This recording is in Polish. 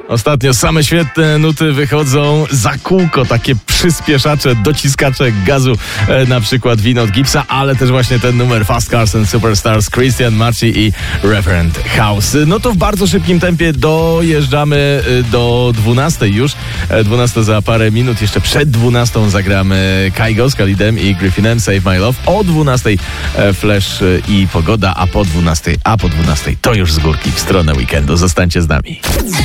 Ostatnio same świetne nuty wychodzą za kółko, takie przyspieszacze, dociskacze gazu, na przykład Vino od Gipsa, ale też właśnie ten numer Fast Cars and Superstars, Christian Marci i Reverend House. No to w bardzo szybkim tempie dojeżdżamy do 12 już. 12 za parę minut, jeszcze przed 12 zagramy Kygo z Khalidem i Griffinem, Save My Love. O 12 Flash i Pogoda, a po 12 to już z górki w stronę weekendu. Zostańcie z nami.